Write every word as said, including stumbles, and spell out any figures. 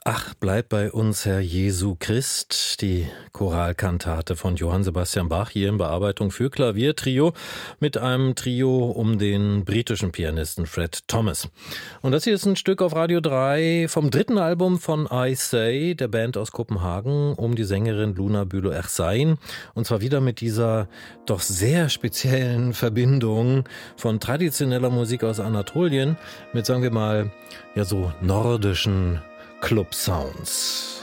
Ach, bleib bei uns, Herr Jesu Christ, die Choralkantate von Johann Sebastian Bach, hier in Bearbeitung für Klaviertrio mit einem Trio um den britischen Pianisten Fred Thomas. Und das hier ist ein Stück auf Radio drei vom dritten Album von I Say, der Band aus Kopenhagen, um die Sängerin Luna Bülow-Ersain. Und zwar wieder mit dieser doch sehr speziellen Verbindung von traditioneller Musik aus Anatolien mit, sagen wir mal, ja so nordischen Club Sounds.